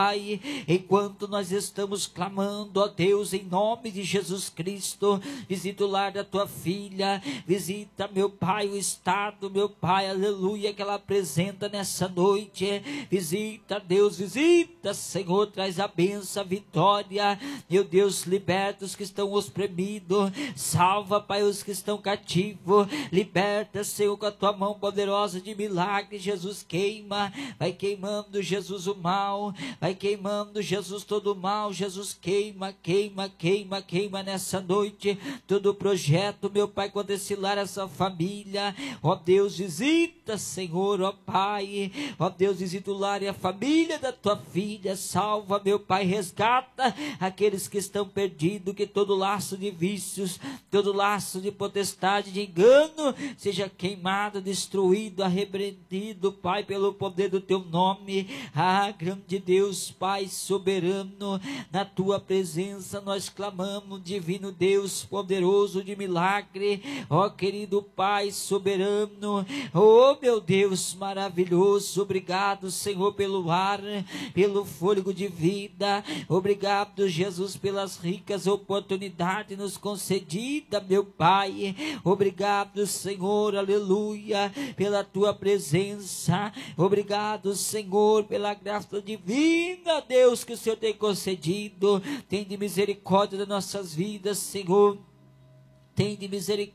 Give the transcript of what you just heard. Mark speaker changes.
Speaker 1: Pai, enquanto nós estamos clamando, ó Deus, em nome de Jesus Cristo, visita o lar da tua filha, visita, meu Pai, o estado, meu Pai, aleluia, que ela apresenta nessa noite, visita, Deus, visita, Senhor, traz a bênção, a vitória, meu Deus, liberta os que estão oprimidos, salva, Pai, os que estão cativos, liberta, Senhor, com a tua mão poderosa de milagre, Jesus, queima, vai queimando, Jesus, o mal, vai queimando, Jesus, todo o mal, Jesus, queima, queima, queima, queima nessa noite, todo o projeto, meu Pai, quando esse lar, essa família, ó Deus, visita, Senhor, ó Pai, ó Deus, visita o lar e a família da tua filha, salva, meu Pai, resgata aqueles que estão perdidos, que todo laço de vícios, todo laço de potestade, de engano, seja queimado, destruído, arrepreendido, Pai, pelo poder do teu nome. Grande Deus, Pai soberano, na tua presença nós clamamos, divino Deus, poderoso de milagre, ó querido Pai soberano, ó meu Deus maravilhoso, obrigado, Senhor, pelo ar, pelo fôlego de vida, obrigado, Jesus, pelas ricas oportunidades nos concedidas, meu Pai, obrigado, Senhor, aleluia, pela tua presença, obrigado, Senhor, pela graça divina, Deus, que o Senhor tem concedido, tem de misericórdia das nossas vidas, Senhor, tem de misericórdia